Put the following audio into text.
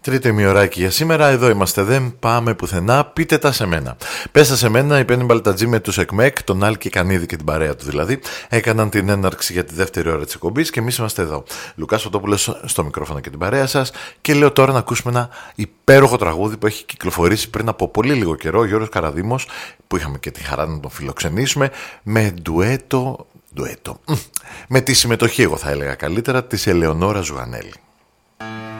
Τρίτο ημιωράκι για σήμερα, εδώ είμαστε, δεν πάμε πουθενά, πείτε τα σε μένα. Πες σε μένα, η Πέννη Μπαλτατζή με τους ΕΚΜΕΚ, τον Άλκη Κανίδη και την παρέα του δηλαδή, έκαναν την έναρξη για τη δεύτερη ώρα της εκπομπής και εμείς είμαστε εδώ. Λουκάς Φωτόπουλος στο μικρόφωνο και την παρέα σας και λέω τώρα να ακούσουμε ένα υπέροχο τραγούδι που έχει κυκλοφορήσει πριν από πολύ λίγο καιρό, ο Γιώργος Καραδήμος, που είχαμε και τη χαρά να τον φιλοξενήσουμε, με ντουέτο, με τη συμμετοχή, εγώ θα έλεγα καλύτερα, της Ελεονόρα Ζουγανέλη.